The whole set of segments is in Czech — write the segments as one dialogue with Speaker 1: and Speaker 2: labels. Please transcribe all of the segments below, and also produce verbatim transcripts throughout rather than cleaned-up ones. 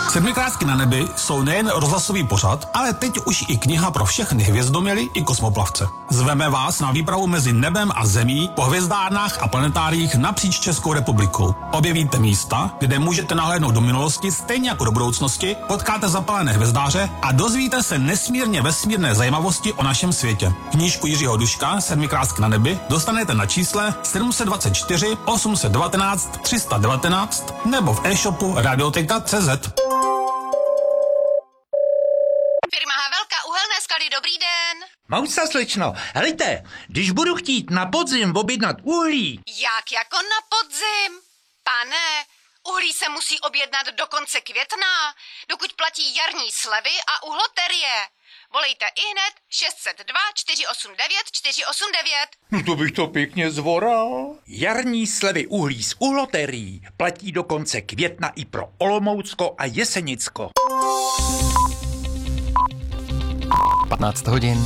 Speaker 1: Sedmikrátky na nebi jsou nejen rozhlasový pořad, ale teď už i kniha pro všechny hvězdoměry i kosmoplavce. Zveme vás na výpravu mezi nebem a zemí po hvězdárnách a planetáriích napříč Českou republikou. Objevíte místa, kde můžete nahlédnout do minulosti stejně jako do budoucnosti, potkáte zapalené hvězdáře a dozvíte se nesmírně vesmírné zajímavosti o našem světě. Knížku Jiřího Duška Sedmikrátky na nebi dostanete na čísle sedm set dvacet čtyři osm set devatenáct tři sta devatenáct nebo v e-shopu radioteka tečka cé zet.
Speaker 2: Firma Havelka, uhelné skaly, dobrý den.
Speaker 3: Mousa, slečno, helejte, když budu chtít na podzim objednat uhlí.
Speaker 2: Jak jako na podzim? Pane, uhlí se musí objednat do konce května, dokud platí jarní slevy a uhloterie. Volejte ihned šest set dva čtyři osm devět čtyři osm devět.
Speaker 3: No to bych to pěkně zvoral. Jarní slevy uhlí z uhloterií platí do konce května i pro Olomoucko a Jesenicko.
Speaker 4: patnáct hodin.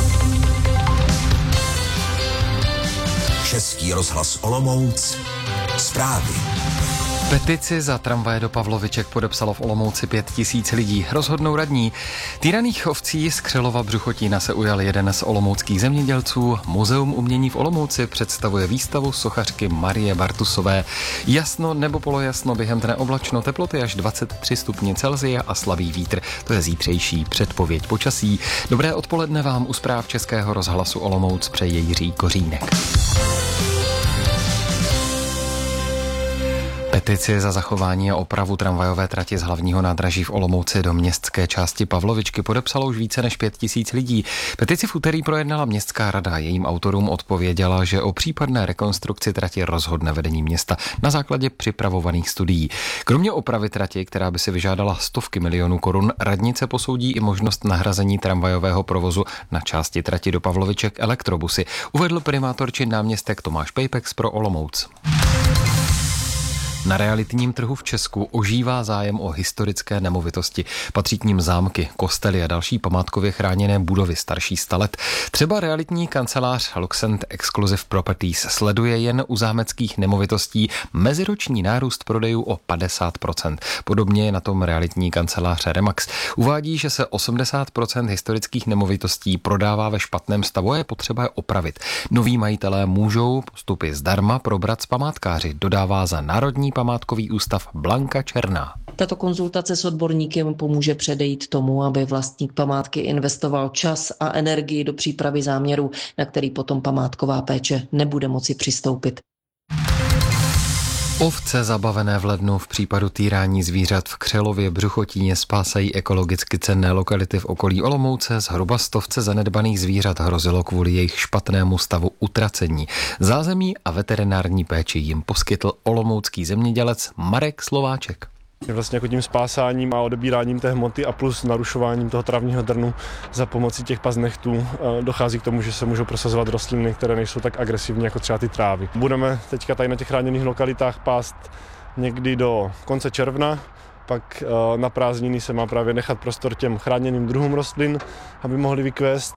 Speaker 5: Český rozhlas Olomouc. Zprávy.
Speaker 4: Petici za tramvaje do Pavloviček podepsalo v Olomouci pět tisíc lidí. Rozhodnou radní. Týraných ovcí z Křelova Břuchotína se ujal jeden z olomouckých zemědělců. Muzeum umění v Olomouci představuje výstavu sochařky Marie Bartusové. Jasno nebo polojasno, během dne oblačno, teploty až dvacet tři stupně Celsia a slabý vítr. To je zítřejší předpověď počasí. Dobré odpoledne vám u zpráv Českého rozhlasu Olomouc přeje Jiří Kořínek. Petici za zachování a opravu tramvajové trati z hlavního nádraží v Olomouci do městské části Pavlovičky podepsalo už více než pět tisíc lidí. Petici v úterý projednala městská rada. Jejím autorům odpověděla, že o případné rekonstrukci trati rozhodne vedení města na základě připravovaných studií. Kromě opravy trati, která by si vyžádala stovky milionů korun, radnice posoudí i možnost nahrazení tramvajového provozu na části trati do Pavloviček elektrobusy, uvedl primátor či náměstek Tomáš Pejpex pro Olomouc. Na realitním trhu v Česku ožívá zájem o historické nemovitosti. Patří k nim zámky, kostely a další památkově chráněné budovy starší sta let. Třeba realitní kancelář Luxent Exclusive Properties sleduje jen u zámeckých nemovitostí meziroční nárůst prodejů o padesát procent. Podobně je na tom realitní kancelář Remax. Uvádí, že se osmdesát procent historických nemovitostí prodává ve špatném stavu a je potřeba je opravit. Noví majitelé můžou postupy zdarma probrat s památkáři, dodává za Národní památkový ústav Blanka Černá.
Speaker 6: Tato konzultace s odborníkem pomůže předejít tomu, aby vlastník památky investoval čas a energii do přípravy záměru, na který potom památková péče nebude moci přistoupit.
Speaker 4: Ovce zabavené v lednu v případu týrání zvířat v Křelově Břuchotíně spásají ekologicky cenné lokality v okolí Olomouce. Zhruba stovce zanedbaných zvířat hrozilo kvůli jejich špatnému stavu utracení. Zázemí a veterinární péči jim poskytl olomoucký zemědělec Marek Slováček.
Speaker 7: Vlastně jako tím spásáním a odebíráním té hmoty a plus narušováním toho travního drnu za pomocí těch paznechtů dochází k tomu, že se můžou prosazovat rostliny, které nejsou tak agresivní jako třeba ty trávy. Budeme teďka tady na těch chráněných lokalitách pást někdy do konce června, pak na prázdniny se má právě nechat prostor těm chráněným druhům rostlin, aby mohli vykvést.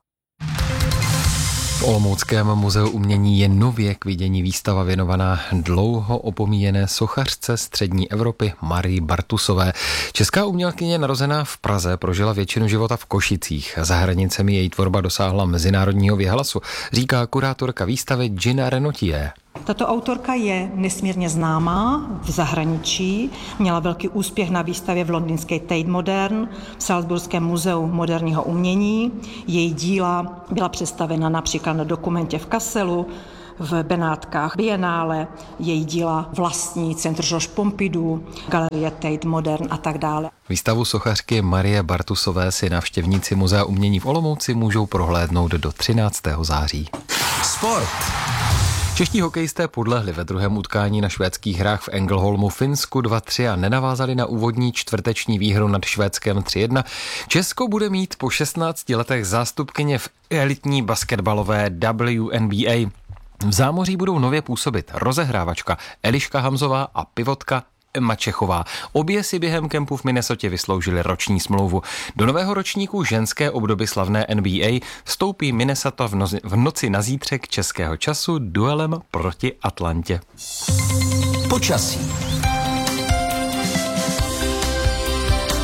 Speaker 4: V Olomouckém muzeu umění je nově k vidění výstava věnovaná dlouho opomíjené sochařce střední Evropy Marii Bartusové. Česká umělkyně narozená v Praze prožila většinu života v Košicích. Za hranicemi její tvorba dosáhla mezinárodního věhlasu, říká kurátorka výstavy Gina Renotier.
Speaker 8: Tato autorka je nesmírně známá v zahraničí, měla velký úspěch na výstavě v londýnské Tate Modern, v Salzburském muzeu moderního umění. Její díla byla představena například na dokumentě v Kasselu, v Benátkách Biennále, její díla vlastní Centr Georges Pompidou, Galerie Tate Modern a tak dále.
Speaker 4: Výstavu sochařky Marie Bartusové si návštěvníci Muzea umění v Olomouci můžou prohlédnout do třináctého září.
Speaker 5: Sport.
Speaker 4: Čeští hokejisté podlehli ve druhém utkání na švédských hrách v Ängelholmu Finsku dva tři a nenavázali na úvodní čtvrteční výhru nad Švédskem tři jedna. Česko bude mít po šestnácti letech zástupkyně v elitní basketbalové W N B A. V zámoří budou nově působit rozehrávačka Eliška Hamzová a pivotka Emma Čechová. Obě si během kempu v Minnesotě vysloužili roční smlouvu. Do nového ročníku ženské obdoby slavné N B A vstoupí Minnesota v, nozi, v noci na zítřek českého času duelem proti Atlantě.
Speaker 5: Počasí.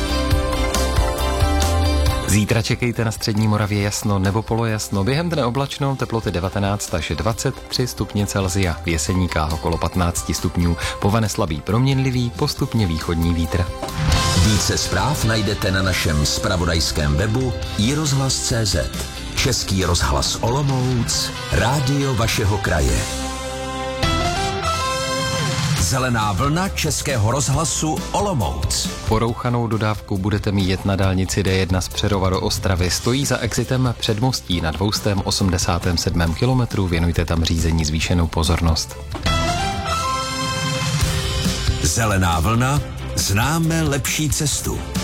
Speaker 4: Zítra čekejte na střední Moravě jasno nebo polojasno. Během dne oblačno, teploty devatenáct až dvacet tři stupně Celsia. V Jeseníkách okolo patnáct stupňů. Povane slabý proměnlivý, postupně východní vítr.
Speaker 5: Více zpráv najdete na našem zpravodajském webu i rozhlas tečka cé zet. Český rozhlas Olomouc, rádio vašeho kraje. Zelená vlna Českého rozhlasu Olomouc.
Speaker 4: Porouchanou dodávku budete mít na dálnici D jedna z Přerova do Ostravy. Stojí za exitem Předmostí na dvě stě osmdesát sedm kilometrů. Věnujte tam řízení zvýšenou pozornost.
Speaker 5: Zelená vlna, známe lepší cestu.